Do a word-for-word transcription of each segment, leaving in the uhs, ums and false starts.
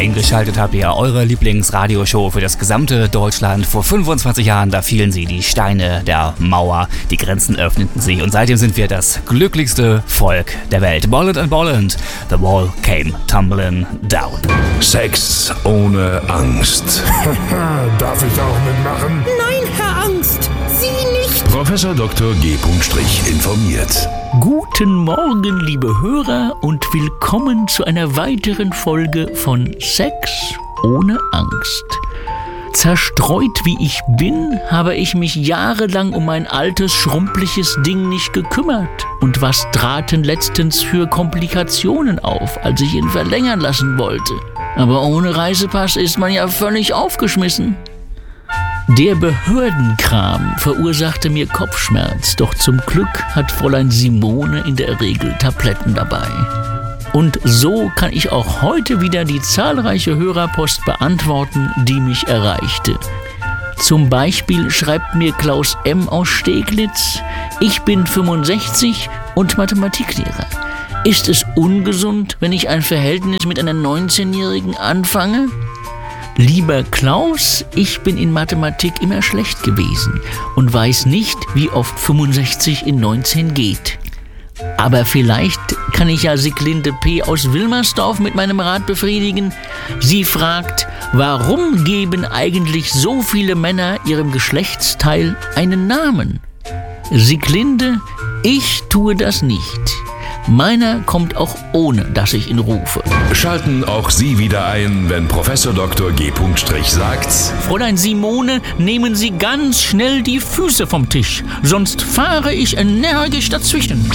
eingeschaltet habt, ihr eure Lieblingsradioshow für das gesamte Deutschland. Vor fünfundzwanzig Jahren, da fielen sie, die Steine der Mauer, die Grenzen öffneten sie und seitdem sind wir das glücklichste Volk der Welt. Bolland and Bolland, the wall came tumbling down. Sex ohne Angst. Darf ich auch mitmachen? Nein, Herr Angst, Sie nicht. Professor Doktor G. informiert. Guten Morgen, liebe Hörer, und willkommen zu einer weiteren Folge von Sex ohne Angst. Zerstreut wie ich bin, habe ich mich jahrelang um mein altes, schrumpeliges Ding nicht gekümmert. Und was traten letztens für Komplikationen auf, als ich ihn verlängern lassen wollte? Aber ohne Reisepass ist man ja völlig aufgeschmissen. Der Behördenkram verursachte mir Kopfschmerz, doch zum Glück hat Fräulein Simone in der Regel Tabletten dabei. Und so kann ich auch heute wieder die zahlreiche Hörerpost beantworten, die mich erreichte. Zum Beispiel schreibt mir Klaus M. aus Steglitz: Ich bin fünfundsechzig und Mathematiklehrer. Ist es ungesund, wenn ich ein Verhältnis mit einer neunzehnjährigen anfange? Lieber Klaus, ich bin in Mathematik immer schlecht gewesen und weiß nicht, wie oft fünfundsechzig in neunzehn geht. Aber vielleicht kann ich ja Siglinde P. aus Wilmersdorf mit meinem Rat befriedigen. Sie fragt, warum geben eigentlich so viele Männer ihrem Geschlechtsteil einen Namen? Siglinde, ich tue das nicht. Meiner kommt auch ohne, dass ich ihn rufe. Schalten auch Sie wieder ein, wenn Professor Doktor G. sagt: Fräulein Simone, nehmen Sie ganz schnell die Füße vom Tisch, sonst fahre ich energisch dazwischen.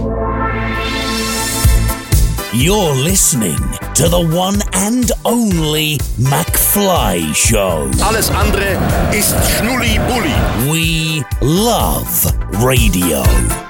You're listening to the one and only McFly Show. Alles andere ist Schnulli-Bulli. We love radio.